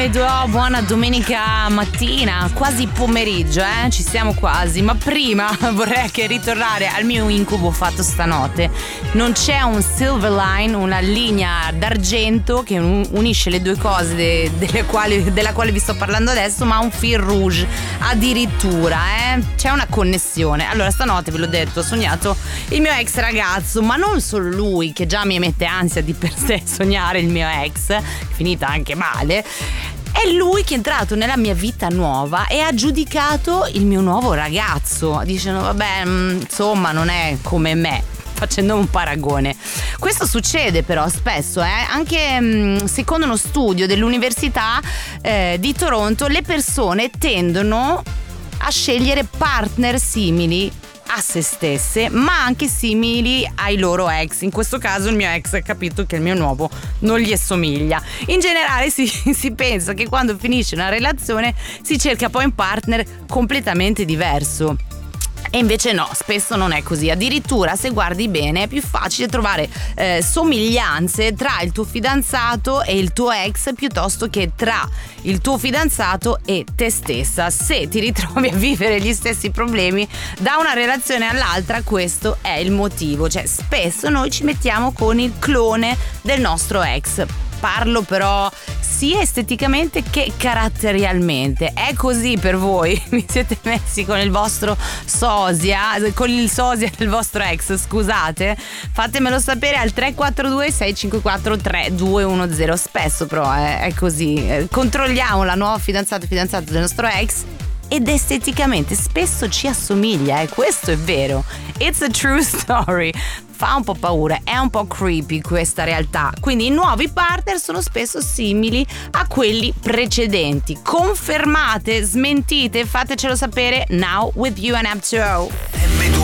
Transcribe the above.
Buona domenica mattina, quasi pomeriggio, ci siamo quasi. Ma prima vorrei anche ritornare al mio incubo fatto stanotte. Non c'è un silver line, una linea d'argento che unisce le due cose della quale vi sto parlando adesso, ma un fil rouge addirittura, c'è una connessione. Allora stanotte, ve l'ho detto, ho sognato il mio ex ragazzo, ma non solo lui, che già mi mette ansia di per sé sognare il mio ex, finita anche male. È lui che è entrato nella mia vita nuova e ha giudicato il mio nuovo ragazzo, dicendo vabbè, insomma, non è come me, facendo un paragone. Questo succede però spesso, anche secondo uno studio dell'Università di Toronto, le persone tendono a scegliere partner simili a se stesse, ma anche simili ai loro ex. In questo caso il mio ex ha capito che il mio nuovo non gli somiglia. In generale si pensa che quando finisce una relazione si cerca poi un partner completamente diverso. E invece no, spesso non è così. Addirittura, se guardi bene, è più facile trovare somiglianze tra il tuo fidanzato e il tuo ex piuttosto che tra il tuo fidanzato e te stessa. Se ti ritrovi a vivere gli stessi problemi da una relazione all'altra, questo è il motivo. Cioè, spesso noi ci mettiamo con il clone del nostro ex. Parlo però sia esteticamente che caratterialmente. È così per voi? Vi siete messi con il vostro sosia, con il sosia del vostro ex, scusate? Fatemelo sapere al 342 654 3210. Spesso però è così. Controlliamo la nuova fidanzata del nostro ex ed esteticamente spesso ci assomiglia, questo è vero. It's a true story. Fa un po' paura, è un po' creepy questa realtà. Quindi i nuovi partner sono spesso simili a quelli precedenti. Confermate, smentite, fatecelo sapere now with you and up to